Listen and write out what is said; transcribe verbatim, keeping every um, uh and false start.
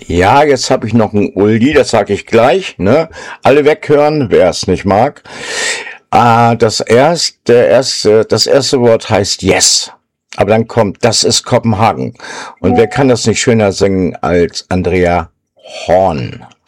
Ja, jetzt habe ich noch ein Uldi, das sage ich gleich, ne? Alle weghören, wer es nicht mag. Ah, das erste, erste, das erste Wort heißt Yes. Aber dann kommt, das ist Kopenhagen. Und wer kann das nicht schöner singen als Andrea Horn?